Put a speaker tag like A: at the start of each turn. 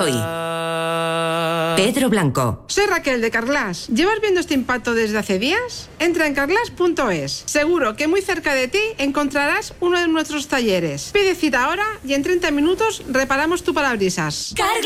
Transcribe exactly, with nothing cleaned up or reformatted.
A: hoy. Pedro Blanco.
B: Soy Raquel de Carglass. ¿Llevas viendo este impacto desde hace días? Entra en carglass punto es. Seguro que muy cerca de ti encontrarás uno de nuestros talleres. Pide cita ahora y en treinta minutos reparamos tu parabrisas.
C: Carglass.